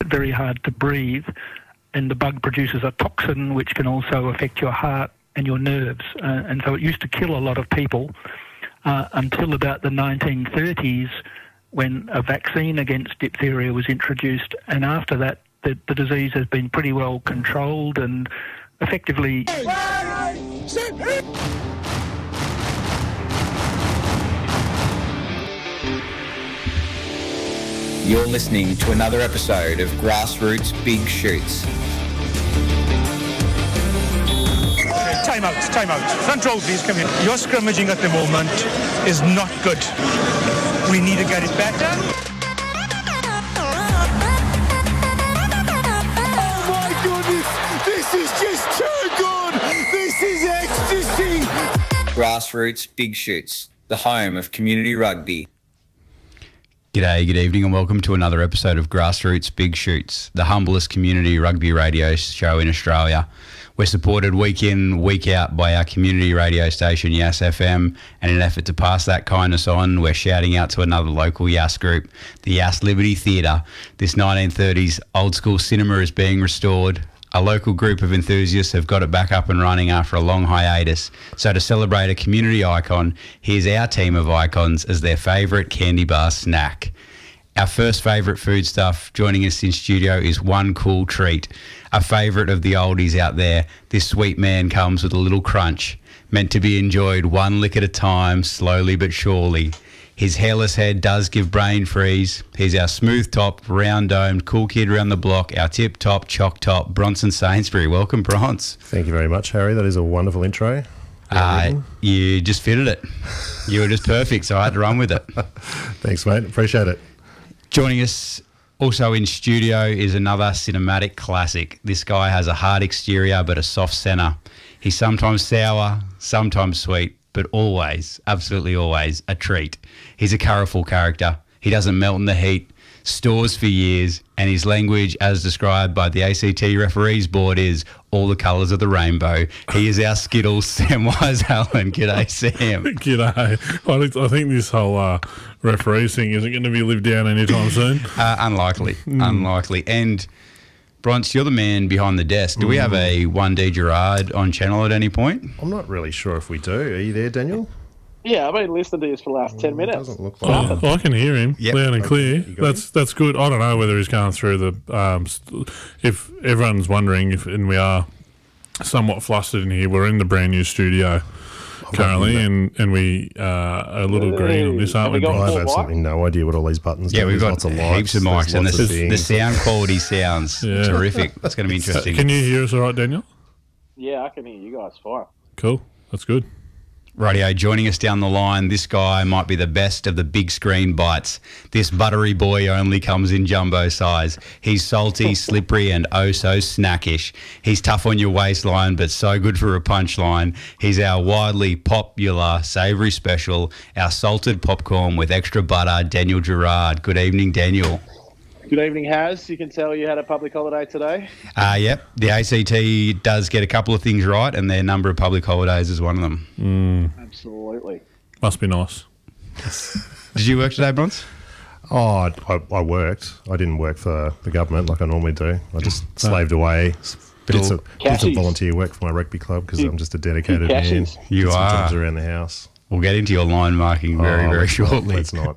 very hard to breathe, and the bug produces a toxin which can also affect your heart and your nerves. And so it used to kill a lot of people until about the 1930s, when a vaccine against diphtheria was introduced, and after that the disease has been pretty well controlled and effectively... You're listening to another episode of Grassroots Big Shoots. Time out. Front row, please, come here. Your scrimmaging at the moment is not good. We need to get it better. Oh my goodness, this is just too good. This is ecstasy. Grassroots Big Shoots, the home of community rugby. G'day, good evening, and welcome to another episode of Grassroots Big Shoots, the humblest community rugby radio show in Australia. We're supported week in, week out by our community radio station, Yass FM, and in an effort to pass that kindness on, we're shouting out to another local Yass group, the Yass Liberty Theatre. This 1930s old-school cinema is being restored. A local group of enthusiasts have got it back up and running after a long hiatus. So to celebrate a community icon, here's our team of icons as their favourite candy bar snack. Our first favourite foodstuff joining us in studio is One Cool Treat. A favourite of the oldies out there, this sweet man comes with a little crunch, meant to be enjoyed one lick at a time, slowly but surely. His hairless head does give brain freeze. He's our smooth-top, round-domed, cool kid around the block, our tip-top, chock-top, Bronson Sainsbury. Welcome, Bronze. Thank you very much, Harry. That is a wonderful intro. You just fitted it. You were just perfect, so I had to run with it. Thanks, mate. Appreciate it. Joining us also in studio is another cinematic classic. This guy has a hard exterior but a soft centre. He's sometimes sour, sometimes sweet, but always, absolutely always, a treat. He's a colourful character. He doesn't melt in the heat, stores for years, and his language, as described by the ACT referees board, is all the colours of the rainbow. He is our Skittles, Samwise Allen. G'day, Sam. G'day. I think this whole referee thing isn't going to be lived down anytime soon. Unlikely. And Bronce, you're the man behind the desk. Do we have a 1D Gerard on channel at any point? I'm not really sure if we do. Are you there, Daniel? Yeah, I've been listening to this for the last 10 minutes. Doesn't look like I can hear him loud and clear. That's good. I don't know whether he's going through the... if everyone's wondering, and we are somewhat flustered in here, we're in the brand new studio currently, and we are a little green on this, aren't we? I have absolutely no idea what all these buttons do. Yeah, we've got lots of lights, heaps of mics, and the sound quality sounds Yeah. terrific. It's going to be interesting. Can you hear us all right, Daniel? Yeah, I can hear you guys fine. Cool. That's good. Radio, joining us down the line, this guy might be the best of the big screen bites. This buttery boy only comes in jumbo size. He's salty, slippery, and oh so snackish. He's tough on your waistline, but so good for a punchline. He's our widely popular savoury special, our salted popcorn with extra butter, Daniel Gerard. Good evening, Daniel. Good evening, Haz. You can tell you had a public holiday today. Yep. The ACT does get a couple of things right, and their number of public holidays is one of them. Absolutely. Must be nice. Did you work today, Bronze? Oh, I worked. I didn't work for the government like I normally do. I just slaved away. Did some volunteer work for my rugby club because I'm just a dedicated man. You Did some are. jobs around the house. We'll get into your line marking very shortly. Let's not.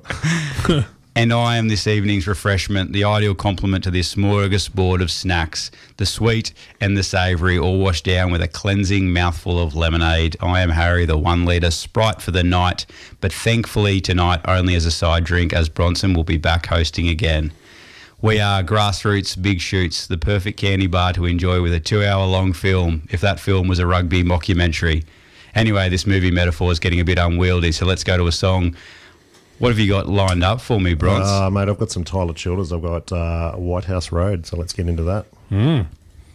And I am this evening's refreshment, the ideal complement to this smorgasbord of snacks, the sweet and the savoury, all washed down with a cleansing mouthful of lemonade. I am Harry, the 1 litre Sprite for the night, but thankfully tonight only as a side drink, as Bronson will be back hosting again. We are Grassroots Big Shoots, the perfect candy bar to enjoy with a 2-hour-long film, if that film was a rugby mockumentary. Anyway, this movie metaphor is getting a bit unwieldy, so let's go to a song. What have you got lined up for me, Bronze? Mate, I've got some Tyler Childers. I've got White House Road, so let's get into that.